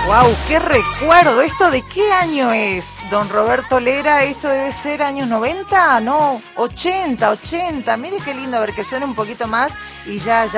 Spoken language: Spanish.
Wow, qué recuerdo. ¿Esto de qué año es, don Roberto Lera? ¿Esto debe ser años 90? No, 80. Mire qué lindo, a ver que suene un poquito más y ya